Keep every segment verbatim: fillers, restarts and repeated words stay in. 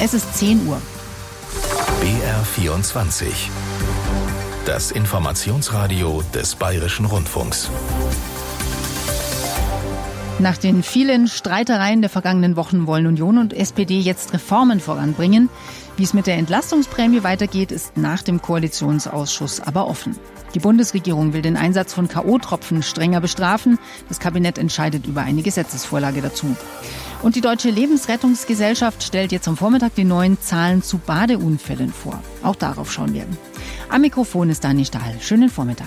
Es ist zehn Uhr. B R vierundzwanzig. Das Informationsradio des Bayerischen Rundfunks. Nach den vielen Streitereien der vergangenen Wochen wollen Union und S P D jetzt Reformen voranbringen. Wie es mit der Entlastungsprämie weitergeht, ist nach dem Koalitionsausschuss aber offen. Die Bundesregierung will den Einsatz von K O-Tropfen strenger bestrafen. Das Kabinett entscheidet über eine Gesetzesvorlage dazu. Und die Deutsche Lebensrettungsgesellschaft stellt jetzt am Vormittag die neuen Zahlen zu Badeunfällen vor. Auch darauf schauen wir. Am Mikrofon ist Dani Stahl. Schönen Vormittag.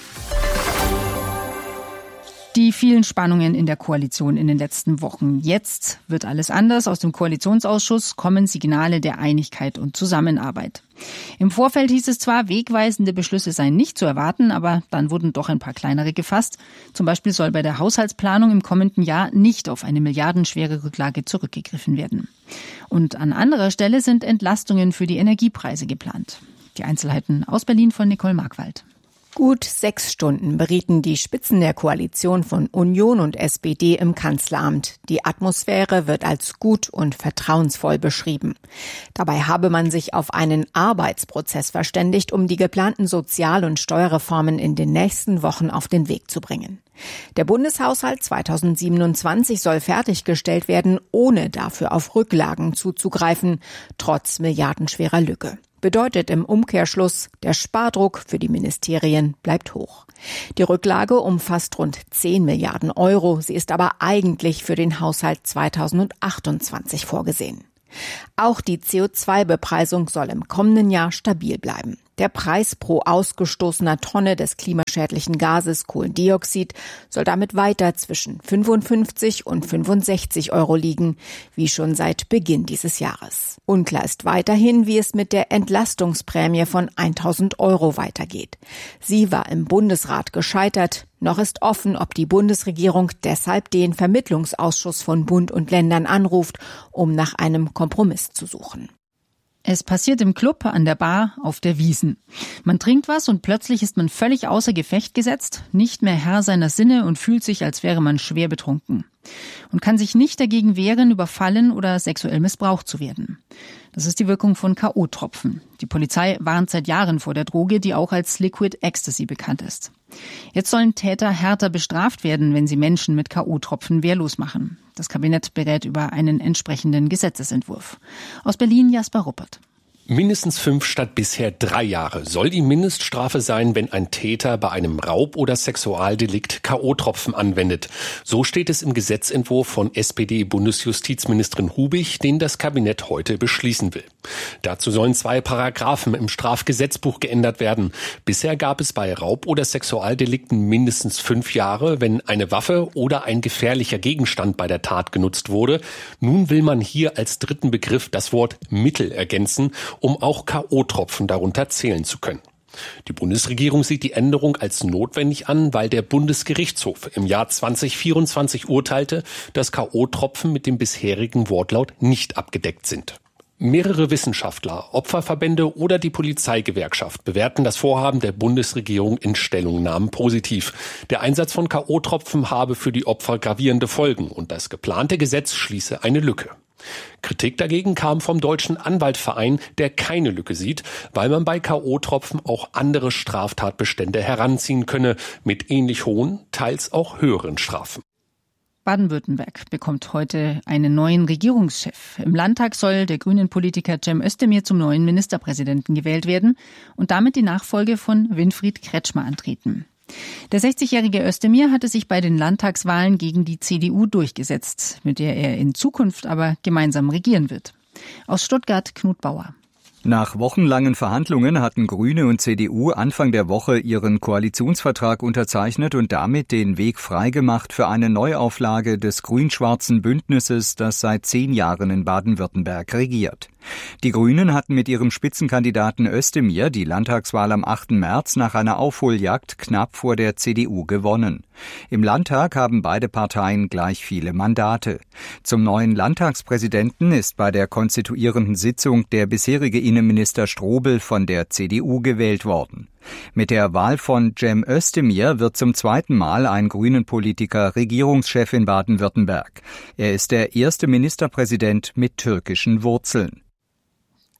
Die vielen Spannungen in der Koalition in den letzten Wochen. Jetzt wird alles anders. Aus dem Koalitionsausschuss kommen Signale der Einigkeit und Zusammenarbeit. Im Vorfeld hieß es zwar, wegweisende Beschlüsse seien nicht zu erwarten, aber dann wurden doch ein paar kleinere gefasst. Zum Beispiel soll bei der Haushaltsplanung im kommenden Jahr nicht auf eine milliardenschwere Rücklage zurückgegriffen werden. Und an anderer Stelle sind Entlastungen für die Energiepreise geplant. Die Einzelheiten aus Berlin von Nicole Markwald. Gut sechs Stunden berieten die Spitzen der Koalition von Union und S P D im Kanzleramt. Die Atmosphäre wird als gut und vertrauensvoll beschrieben. Dabei habe man sich auf einen Arbeitsprozess verständigt, um die geplanten Sozial- und Steuerreformen in den nächsten Wochen auf den Weg zu bringen. Der Bundeshaushalt zweitausendsiebenundzwanzig soll fertiggestellt werden, ohne dafür auf Rücklagen zuzugreifen, trotz milliardenschwerer Lücke. Bedeutet im Umkehrschluss, der Spardruck für die Ministerien bleibt hoch. Die Rücklage umfasst rund zehn Milliarden Euro. Sie ist aber eigentlich für den Haushalt zweitausendachtundzwanzig vorgesehen. Auch die C O zwei Bepreisung soll im kommenden Jahr stabil bleiben. Der Preis pro ausgestoßener Tonne des klimaschädlichen Gases Kohlendioxid soll damit weiter zwischen fünfundfünfzig und fünfundsechzig Euro liegen, wie schon seit Beginn dieses Jahres. Unklar ist weiterhin, wie es mit der Entlastungsprämie von tausend Euro weitergeht. Sie war im Bundesrat gescheitert. Noch ist offen, ob die Bundesregierung deshalb den Vermittlungsausschuss von Bund und Ländern anruft, um nach einem Kompromiss zu suchen. Es passiert im Club, an der Bar, auf der Wiesn. Man trinkt was und plötzlich ist man völlig außer Gefecht gesetzt, nicht mehr Herr seiner Sinne und fühlt sich, als wäre man schwer betrunken. Und kann sich nicht dagegen wehren, überfallen oder sexuell missbraucht zu werden. Das ist die Wirkung von K O-Tropfen. Die Polizei warnt seit Jahren vor der Droge, die auch als Liquid Ecstasy bekannt ist. Jetzt sollen Täter härter bestraft werden, wenn sie Menschen mit K O-Tropfen wehrlos machen. Das Kabinett berät über einen entsprechenden Gesetzesentwurf. Aus Berlin Jasper Ruppert. Mindestens fünf statt bisher drei Jahre soll die Mindeststrafe sein, wenn ein Täter bei einem Raub- oder Sexualdelikt K O-Tropfen anwendet. So steht es im Gesetzentwurf von S P D-Bundesjustizministerin Hubig, den das Kabinett heute beschließen will. Dazu sollen zwei Paragraphen im Strafgesetzbuch geändert werden. Bisher gab es bei Raub- oder Sexualdelikten mindestens fünf Jahre, wenn eine Waffe oder ein gefährlicher Gegenstand bei der Tat genutzt wurde. Nun will man hier als dritten Begriff das Wort Mittel ergänzen, um auch K O-Tropfen darunter zählen zu können. Die Bundesregierung sieht die Änderung als notwendig an, weil der Bundesgerichtshof im Jahr zweitausendvierundzwanzig urteilte, dass K O-Tropfen mit dem bisherigen Wortlaut nicht abgedeckt sind. Mehrere Wissenschaftler, Opferverbände oder die Polizeigewerkschaft bewerten das Vorhaben der Bundesregierung in Stellungnahmen positiv. Der Einsatz von K O-Tropfen habe für die Opfer gravierende Folgen und das geplante Gesetz schließe eine Lücke. Kritik dagegen kam vom Deutschen Anwaltverein, der keine Lücke sieht, weil man bei K O-Tropfen auch andere Straftatbestände heranziehen könne, mit ähnlich hohen, teils auch höheren Strafen. Baden-Württemberg bekommt heute einen neuen Regierungschef. Im Landtag soll der Grünen-Politiker Cem Özdemir zum neuen Ministerpräsidenten gewählt werden und damit die Nachfolge von Winfried Kretschmer antreten. Der sechzigjährige Özdemir hatte sich bei den Landtagswahlen gegen die C D U durchgesetzt, mit der er in Zukunft aber gemeinsam regieren wird. Aus Stuttgart Knut Bauer. Nach wochenlangen Verhandlungen hatten Grüne und C D U Anfang der Woche ihren Koalitionsvertrag unterzeichnet und damit den Weg freigemacht für eine Neuauflage des grün-schwarzen Bündnisses, das seit zehn Jahren in Baden-Württemberg regiert. Die Grünen hatten mit ihrem Spitzenkandidaten Özdemir die Landtagswahl am achten März nach einer Aufholjagd knapp vor der C D U gewonnen. Im Landtag haben beide Parteien gleich viele Mandate. Zum neuen Landtagspräsidenten ist bei der konstituierenden Sitzung der bisherige Innenminister Strobel von der C D U gewählt worden. Mit der Wahl von Cem Özdemir wird zum zweiten Mal ein Grünen-Politiker Regierungschef in Baden-Württemberg. Er ist der erste Ministerpräsident mit türkischen Wurzeln.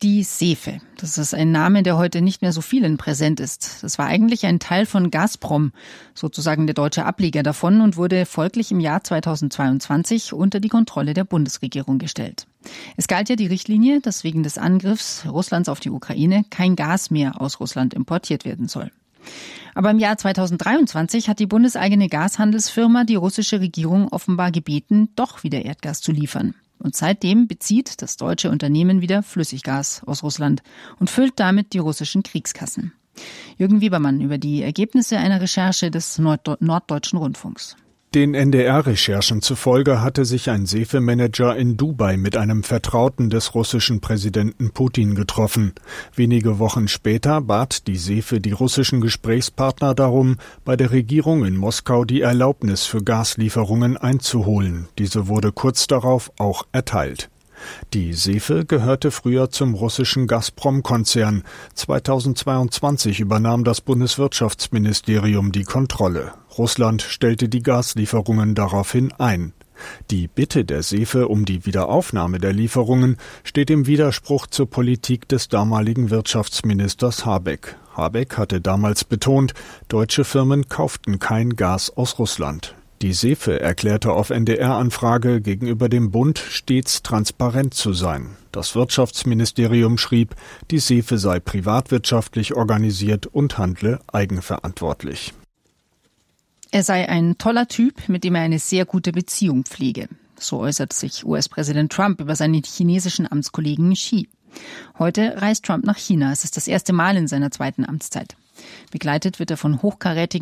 Die Sefe. Das ist ein Name, der heute nicht mehr so vielen präsent ist. Das war eigentlich ein Teil von Gazprom, sozusagen der deutsche Ableger davon, und wurde folglich im Jahr zweitausendzweiundzwanzig unter die Kontrolle der Bundesregierung gestellt. Es galt ja die Richtlinie, dass wegen des Angriffs Russlands auf die Ukraine kein Gas mehr aus Russland importiert werden soll. Aber im Jahr zweitausenddreiundzwanzig hat die bundeseigene Gashandelsfirma die russische Regierung offenbar gebeten, doch wieder Erdgas zu liefern. Und seitdem bezieht das deutsche Unternehmen wieder Flüssiggas aus Russland und füllt damit die russischen Kriegskassen. Jürgen Webermann über die Ergebnisse einer Recherche des Nord- Norddeutschen Rundfunks. Den N D R-Recherchen zufolge hatte sich ein Sefe-Manager in Dubai mit einem Vertrauten des russischen Präsidenten Putin getroffen. Wenige Wochen später bat die Sefe die russischen Gesprächspartner darum, bei der Regierung in Moskau die Erlaubnis für Gaslieferungen einzuholen. Diese wurde kurz darauf auch erteilt. Die Sefe gehörte früher zum russischen Gazprom-Konzern. zweitausendzweiundzwanzig übernahm das Bundeswirtschaftsministerium die Kontrolle. Russland stellte die Gaslieferungen daraufhin ein. Die Bitte der Sefe um die Wiederaufnahme der Lieferungen steht im Widerspruch zur Politik des damaligen Wirtschaftsministers Habeck. Habeck hatte damals betont, deutsche Firmen kauften kein Gas aus Russland. Die Sefe erklärte auf N D R-Anfrage gegenüber dem Bund stets transparent zu sein. Das Wirtschaftsministerium schrieb, die Sefe sei privatwirtschaftlich organisiert und handle eigenverantwortlich. Er sei ein toller Typ, mit dem er eine sehr gute Beziehung pflege. So äußert sich U S-Präsident Trump über seinen chinesischen Amtskollegen Xi. Heute reist Trump nach China. Es ist das erste Mal in seiner zweiten Amtszeit. Begleitet wird er von hochkarätigen